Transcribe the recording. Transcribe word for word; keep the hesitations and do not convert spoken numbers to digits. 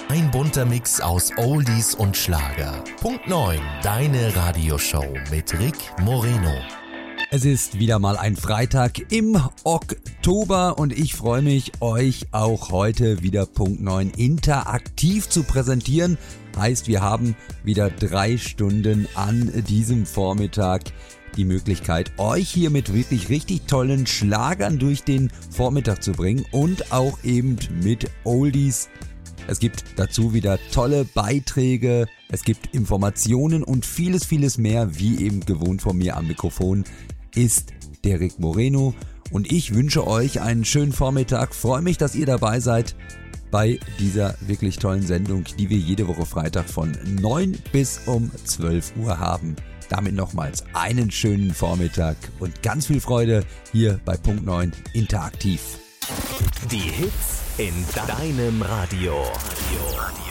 Ein bunter Mix aus Oldies und Schlager. Punkt neun, deine Radioshow mit Rick Moreno. Es ist wieder mal ein Freitag im Oktober und ich freue mich, euch auch heute wieder Punkt neun interaktiv zu präsentieren. Heißt, wir haben wieder drei Stunden an diesem Vormittag die Möglichkeit, euch hier mit wirklich richtig tollen Schlagern durch den Vormittag zu bringen und auch eben mit Oldies. Es gibt dazu wieder tolle Beiträge, es gibt Informationen und vieles, vieles mehr, wie eben gewohnt von mir am Mikrofon ist der Rick Moreno und ich wünsche euch einen schönen Vormittag, freue mich, dass ihr dabei seid bei dieser wirklich tollen Sendung, die wir jede Woche Freitag von neun bis um zwölf Uhr haben. Damit nochmals einen schönen Vormittag und ganz viel Freude hier bei Punkt neun interaktiv. Die Hits in deinem Radio. Radio.